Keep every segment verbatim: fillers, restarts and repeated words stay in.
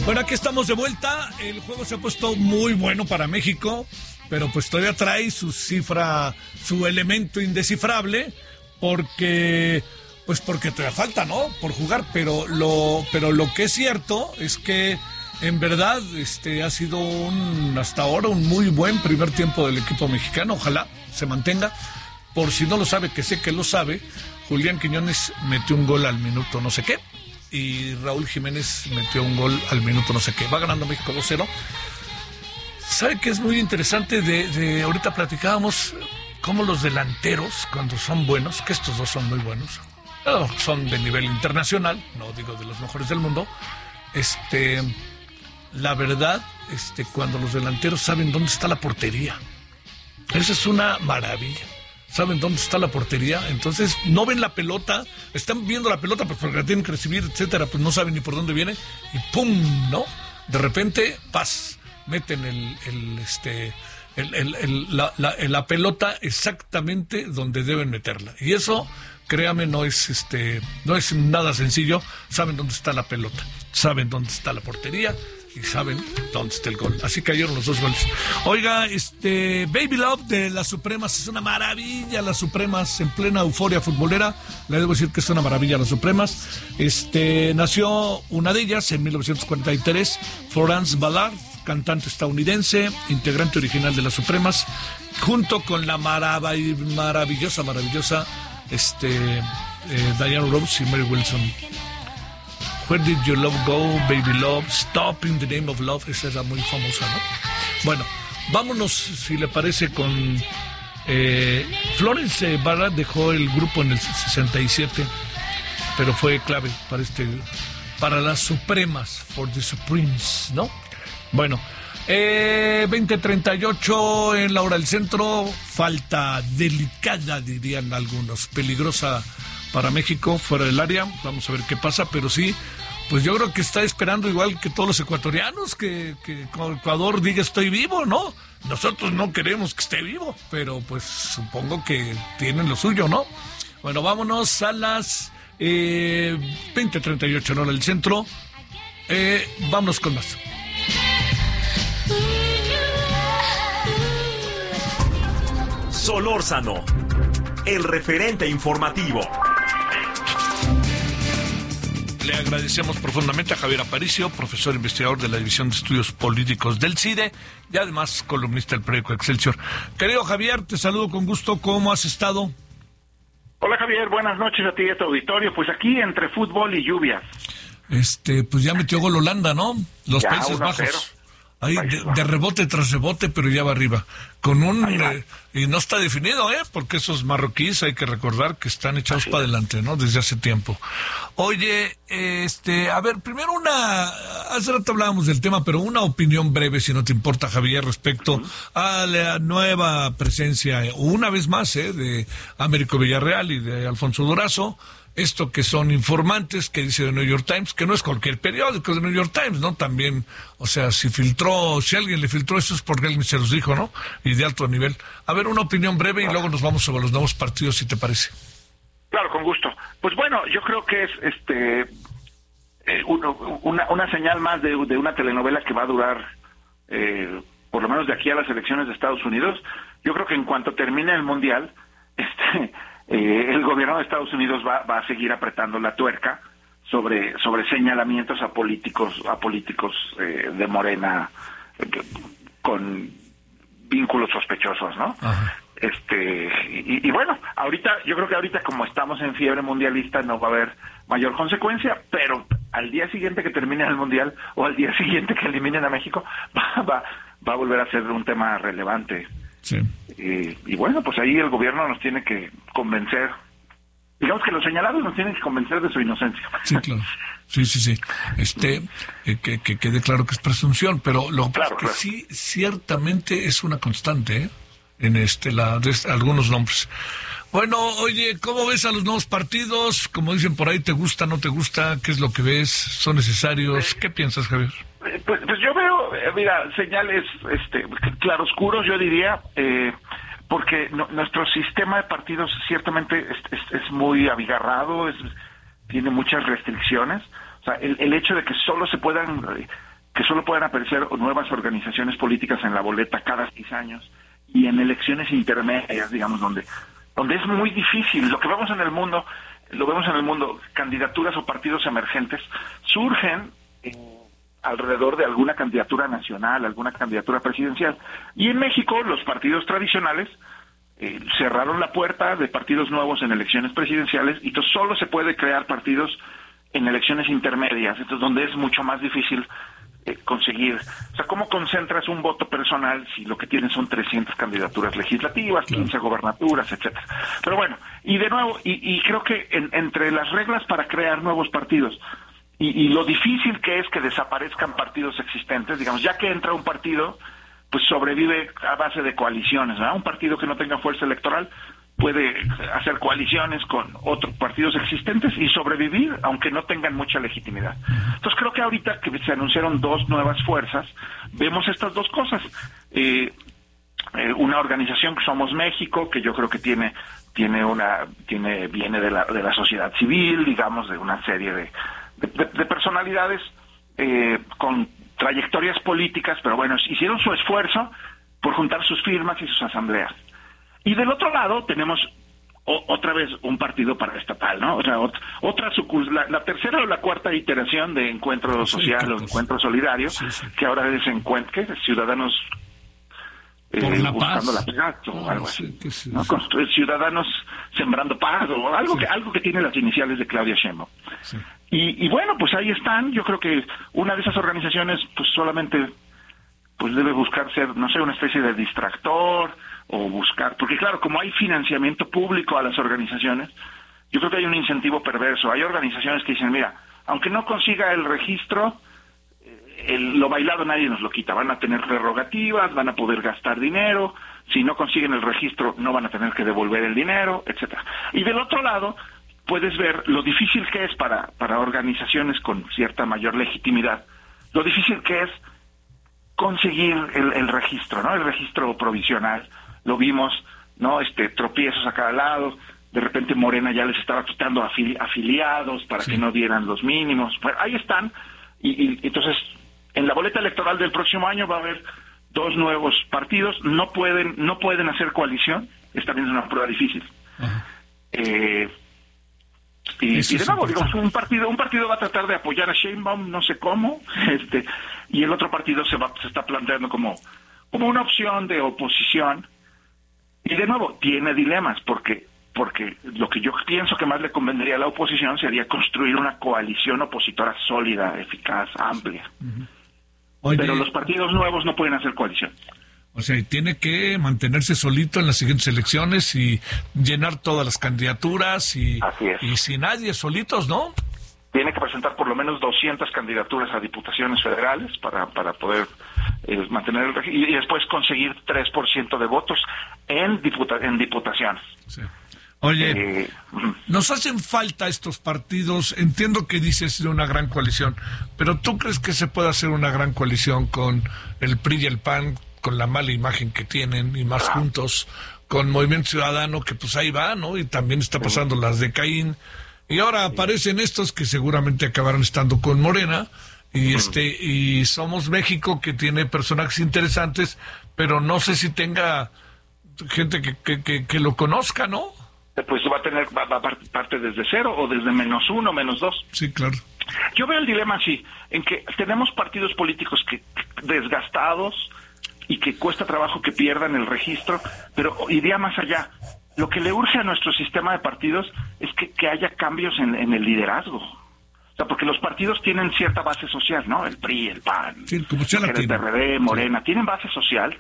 Bueno, aquí estamos de vuelta. El juego se ha puesto muy bueno para México, pero pues todavía trae su cifra, su elemento indescifrable, porque pues porque todavía falta, ¿no? Por jugar, pero lo, pero lo que es cierto es que en verdad este ha sido un hasta ahora un muy buen primer tiempo del equipo mexicano. Ojalá se mantenga. Por si no lo sabe, que sé que lo sabe, Julián Quiñones metió un gol al minuto no sé qué, y Raúl Jiménez metió un gol al minuto no sé qué. Va ganando México dos cero. ¿Sabe qué es muy interesante? De, de ahorita platicábamos cómo los delanteros, cuando son buenos, que estos dos son muy buenos, son de nivel internacional, no digo de los mejores del mundo, este, la verdad, este, cuando los delanteros saben dónde está la portería, esa es una maravilla. Saben dónde está la portería, entonces no ven la pelota, están viendo la pelota pues porque la tienen que recibir, etcétera, pues no saben ni por dónde viene, y ¡pum!, ¿no? De repente, ¡paz!, meten el, el este el, el, el, la, la, la pelota exactamente donde deben meterla. Y eso, créame, no es este no es nada sencillo. Saben dónde está la pelota, saben dónde está la portería y saben dónde está el gol. Así cayeron los dos goles. Oiga, este Baby Love de las Supremas es una maravilla. Las Supremas en plena euforia futbolera. Le debo decir que es una maravilla las Supremas. Este nació una de ellas en mil novecientos cuarenta y tres, Florence Ballard, cantante estadounidense, integrante original de las Supremas, junto con la marav- maravillosa, maravillosa este eh, Diana Ross y Mary Wilson. Where Did Your Love Go, Baby Love, Stop in the Name of Love, esa era muy famosa, ¿no? Bueno, vámonos, si le parece, con eh, Florence Ballard. Dejó el grupo en el sesenta y siete, pero fue clave para este, para las Supremas, for the Supremes, ¿no? Bueno, eh, veinte treinta y ocho en la hora del centro, falta delicada, dirían algunos, peligrosa para México, fuera del área. Vamos a ver qué pasa, pero sí, pues yo creo que está esperando igual que todos los ecuatorianos, que, que Ecuador diga estoy vivo, ¿no? Nosotros no queremos que esté vivo, pero pues supongo que tienen lo suyo, ¿no? Bueno, vámonos a las eh, veinte treinta y ocho en hora del centro. Eh, vámonos con más. Solórzano, el referente informativo. Le agradecemos profundamente a Javier Aparicio, profesor investigador de la División de Estudios Políticos del CIDE y además columnista del periódico Excelsior. Querido Javier, te saludo con gusto. ¿Cómo has estado? Hola Javier, buenas noches a ti y a tu auditorio. Pues aquí entre fútbol y lluvias. Este, pues ya metió gol Holanda, ¿no? Los Ya, Países uno a cero. Bajos. Ahí de, de rebote tras rebote, pero ya va arriba. Con un eh, y no está definido, ¿eh? Porque esos marroquíes hay que recordar que están echados para adelante, ¿no? Desde hace tiempo. Oye, este, a ver, primero una, hace rato hablábamos del tema, pero una opinión breve, si no te importa, Javier, respecto uh-huh. a la nueva presencia, una vez más, ¿eh? De Américo Villarreal y de Alfonso Durazo. Esto que son informantes, que dice The New York Times, que no es cualquier periódico de New York Times, ¿no? También, o sea, si filtró, si alguien le filtró eso es porque alguien se los dijo, ¿no? Y de alto nivel. A ver, una opinión breve y luego nos vamos sobre los nuevos partidos, si te parece. Claro, con gusto. Pues bueno, yo creo que es este eh, uno, una, una señal más de, de una telenovela que va a durar, eh, por lo menos de aquí a las elecciones de Estados Unidos. Yo creo que en cuanto termine el Mundial, este... Eh, el gobierno de Estados Unidos va, va a seguir apretando la tuerca sobre sobre señalamientos a políticos a políticos eh, de Morena eh, con vínculos sospechosos, ¿no? Ajá. Este y, y bueno, ahorita yo creo que ahorita como estamos en fiebre mundialista no va a haber mayor consecuencia, pero al día siguiente que termine el Mundial o al día siguiente que eliminen a México va va, va a volver a ser un tema relevante. Sí. Y, y bueno, pues ahí el gobierno nos tiene que convencer, digamos que los señalados nos tienen que convencer de su inocencia. Sí, claro. Sí, sí, sí. Este, eh, que, que quede claro que es presunción, pero lo claro, que claro. sí ciertamente es una constante, ¿eh? En este, la, de este, algunos nombres. Bueno, oye, ¿cómo ves a los nuevos partidos? Como dicen por ahí, ¿te gusta, no te gusta? ¿Qué es lo que ves? ¿Son necesarios? ¿Qué piensas, Javier? Pues, pues yo veo, eh, mira, señales este, claroscuros, yo diría, eh, porque no, nuestro sistema de partidos ciertamente es, es, es muy abigarrado, es, tiene muchas restricciones. O sea, el, el hecho de que solo se puedan que solo pueden aparecer nuevas organizaciones políticas en la boleta cada seis años y en elecciones intermedias, digamos, donde, donde es muy difícil. Lo que vemos en el mundo, lo vemos en el mundo, candidaturas o partidos emergentes surgen eh, alrededor de alguna candidatura nacional, alguna candidatura presidencial. Y en México, los partidos tradicionales eh, cerraron la puerta de partidos nuevos en elecciones presidenciales, y entonces solo se puede crear partidos en elecciones intermedias, entonces donde es mucho más difícil eh, conseguir. O sea, ¿cómo concentras un voto personal si lo que tienes son trescientas candidaturas legislativas, quince gobernaturas, etcétera? Pero bueno, y de nuevo, y, y creo que en, entre las reglas para crear nuevos partidos y, y lo difícil que es que desaparezcan partidos existentes, digamos, ya que entra un partido, pues sobrevive a base de coaliciones, ¿verdad? Un partido que no tenga fuerza electoral puede hacer coaliciones con otros partidos existentes y sobrevivir, aunque no tengan mucha legitimidad. Entonces creo que ahorita que se anunciaron dos nuevas fuerzas, vemos estas dos cosas. Eh, eh, una organización que Somos México, que yo creo que tiene tiene una tiene viene de la de la sociedad civil, digamos, de una serie de de, de personalidades eh, con trayectorias políticas, pero bueno, hicieron su esfuerzo por juntar sus firmas y sus asambleas. Y del otro lado tenemos o, otra vez un partido paraestatal, ¿no? O sea, ot, otra sucurs, la, la tercera o la cuarta iteración de Encuentro Social sí, o Encuentro Solidario, sí, sí. que ahora es Encuentro, ¿qué? Ciudadanos eh, la buscando paz. la paz o oh, algo así, sí, sí, ¿no? Sí. Ciudadanos sembrando paz o algo sí. que algo que tiene las iniciales de Claudia Sheinbaum. Sí. Y, y bueno, pues ahí están. Yo creo que una de esas organizaciones pues solamente pues debe buscar ser, no sé, una especie de distractor o buscar, porque claro, como hay financiamiento público a las organizaciones, yo creo que hay un incentivo perverso. Hay organizaciones que dicen, mira, aunque no consiga el registro, el, lo bailado nadie nos lo quita, van a tener prerrogativas, van a poder gastar dinero, si no consiguen el registro no van a tener que devolver el dinero, etcétera. Y del otro lado, puedes ver lo difícil que es para, para organizaciones con cierta mayor legitimidad, lo difícil que es conseguir el, el registro, ¿no? El registro provisional. Lo vimos, ¿no? Este, tropiezos a cada lado. De repente Morena ya les estaba quitando afili- afiliados para sí. que no dieran los mínimos. Bueno, ahí están. Y, y entonces, en la boleta electoral del próximo año va a haber dos nuevos partidos. No pueden, no pueden hacer coalición. Esta también es una prueba difícil. Uh-huh. Eh, y, y de nuevo, digamos, un partido, un partido va a tratar de apoyar a Sheinbaum, no sé cómo, este, y el otro partido se va, se está planteando como, como una opción de oposición. Y de nuevo, tiene dilemas, porque porque lo que yo pienso que más le convendría a la oposición sería construir una coalición opositora sólida, eficaz, amplia. Uh-huh. Oye, pero los partidos nuevos no pueden hacer coalición. O sea, tiene que mantenerse solito en las siguientes elecciones y llenar todas las candidaturas y, Así es. y sin nadie, solitos, ¿no? Tiene que presentar por lo menos doscientas candidaturas a diputaciones federales para para poder eh, mantener el registro y después conseguir tres por ciento de votos en diputa en diputaciones. Sí. Oye, eh, nos hacen falta estos partidos. Entiendo que dices de una gran coalición, pero ¿tú crees que se puede hacer una gran coalición con el P R I y el P A N, con la mala imagen que tienen, y más ah. juntos, con Movimiento Ciudadano, que pues ahí va, ¿no? Y también está pasando sí. las de Caín. Y ahora aparecen estos que seguramente acabarán estando con Morena, y este y Somos México, que tiene personajes interesantes, pero no sé si tenga gente que, que, que, que lo conozca, ¿no? Pues va a tener, va, va a parte desde cero o desde menos uno, menos dos. Sí, claro. Yo veo el dilema así, en que tenemos partidos políticos que desgastados y que cuesta trabajo que pierdan el registro, pero iría más allá. Lo que le urge a nuestro sistema de partidos es que, que haya cambios en, en el liderazgo. O sea, porque los partidos tienen cierta base social, ¿no? El P R I, el P A N, sí, como sea el P R D, Morena, sí. tienen base social,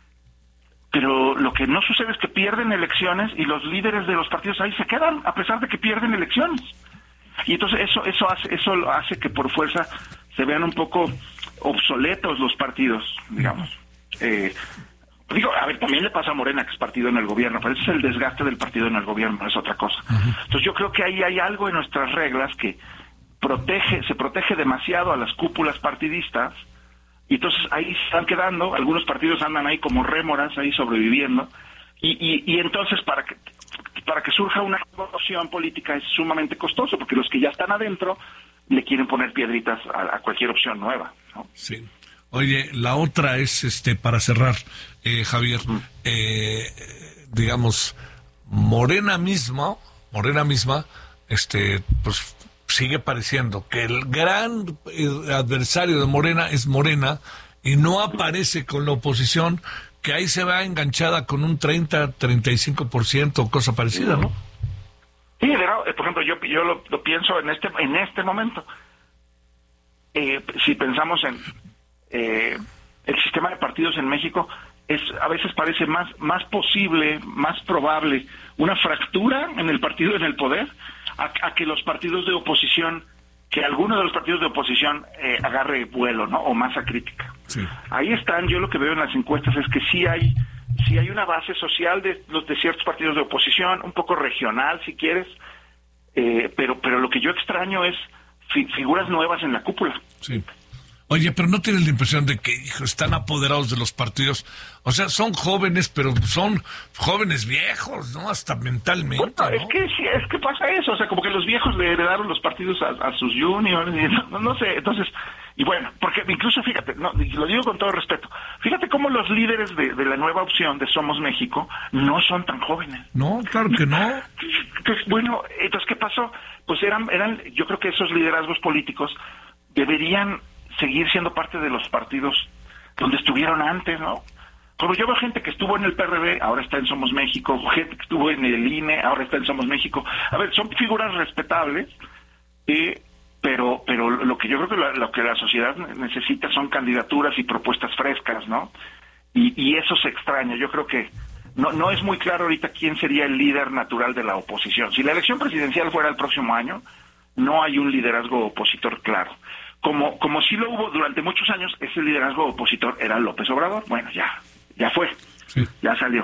pero lo que no sucede es que pierden elecciones y los líderes de los partidos ahí se quedan, a pesar de que pierden elecciones. Y entonces eso eso hace, eso hace que por fuerza se vean un poco obsoletos los partidos, digamos. Eh, Digo, a ver, también le pasa a Morena, que es partido en el gobierno, pero ese es el desgaste del partido en el gobierno, no es otra cosa. Uh-huh. Entonces yo creo que ahí hay algo en nuestras reglas que protege, se protege demasiado a las cúpulas partidistas, y entonces ahí se están quedando, algunos partidos andan ahí como rémoras, ahí sobreviviendo, y, y, y entonces para que para que surja una opción política es sumamente costoso, porque los que ya están adentro le quieren poner piedritas a, a cualquier opción nueva, ¿no? Sí. Oye, la otra es, este, para cerrar, eh, Javier, eh, digamos, Morena misma, Morena misma, este, pues sigue pareciendo que el gran adversario de Morena es Morena y no aparece con la oposición, que ahí se va enganchada con un treinta, treinta y cinco por ciento o cosa parecida, ¿no? Sí, de no, por ejemplo, yo yo lo, lo pienso en este en este momento. Eh, si pensamos en eh, el sistema de partidos en México, es a veces parece más más posible, más probable una fractura en el partido en el poder a, a que los partidos de oposición, que alguno de los partidos de oposición eh, agarre vuelo, ¿no? O masa crítica. Sí. Ahí están. Yo lo que veo en las encuestas es que sí hay sí hay una base social de los de ciertos partidos de oposición, un poco regional si quieres, eh, pero pero lo que yo extraño es fi- figuras nuevas en la cúpula. Sí. Oye, pero ¿no tienes la impresión de que, hijo, están apoderados de los partidos? O sea, son jóvenes, pero son jóvenes viejos, ¿no? Hasta mentalmente, Bueno, ¿no? es que sí, es que pasa eso, o sea, como que los viejos le heredaron los partidos a, a sus juniors, y no, no sé, entonces, y bueno, porque incluso fíjate, no, y lo digo con todo respeto, fíjate cómo los líderes de, de la nueva opción de Somos México no son tan jóvenes. No, claro que no. Entonces, bueno, entonces, ¿qué pasó? Pues eran, eran, yo creo que esos liderazgos políticos deberían seguir siendo parte de los partidos donde estuvieron antes, ¿no? Como yo veo gente que estuvo en el P R D, ahora está en Somos México, gente que estuvo en el I N E, ahora está en Somos México. A ver, son figuras respetables, eh, pero pero lo que yo creo que la, lo que la sociedad necesita son candidaturas y propuestas frescas, ¿no? Y, y eso se extraña. Yo creo que no no es muy claro ahorita quién sería el líder natural de la oposición. Si la elección presidencial fuera el próximo año, no hay un liderazgo opositor claro. Como como sí lo hubo durante muchos años, ese liderazgo opositor era López Obrador. Bueno, ya ya fue, Sí. ya salió.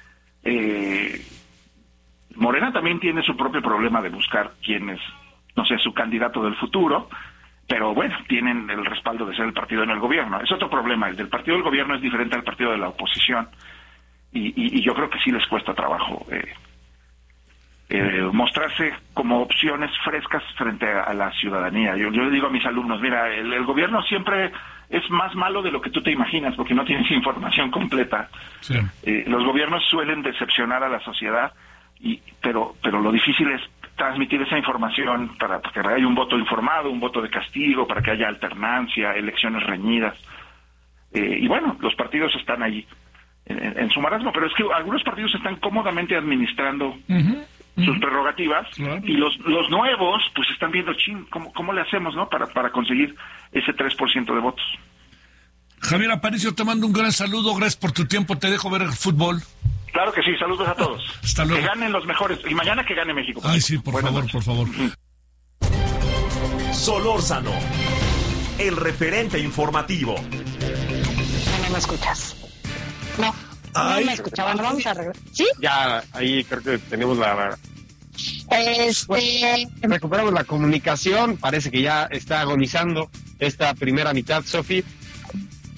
Eh, Morena también tiene su propio problema de buscar quién es, no sé, su candidato del futuro, pero bueno, tienen el respaldo de ser el partido en el gobierno. Es otro problema, el del partido del gobierno es diferente al partido de la oposición, y, y, y yo creo que sí les cuesta trabajo eh, eh, mostrarse como opciones frescas frente a, a la ciudadanía. Yo, yo le digo a mis alumnos, mira, el, el gobierno siempre es más malo de lo que tú te imaginas, porque no tienes información completa. Sí. Eh, los gobiernos suelen decepcionar a la sociedad, y pero pero lo difícil es transmitir esa información para, para que haya un voto informado, un voto de castigo, para que haya alternancia, elecciones reñidas. Eh, y bueno, los partidos están ahí en, en, en su marasmo, pero es que algunos partidos están cómodamente administrando Uh-huh. sus prerrogativas, Claro. y los los nuevos pues están viendo, chin, ¿cómo, cómo le hacemos, no? Para, para conseguir ese tres por ciento de votos. Javier Aparicio, te mando un gran saludo, gracias por tu tiempo, te dejo ver el fútbol. Claro que sí, saludos a todos. Hasta luego. Que ganen los mejores, y mañana que gane México. Ay, sí, por Buenas favor, noches. por favor. Solórzano, el referente informativo. No me escuchas. No, Ay. no me escuchaban. Vamos a regresar. ¿Sí? Ya, ahí creo que tenemos la... Este... Recuperamos la comunicación, parece que ya está agonizando esta primera mitad, Sofi.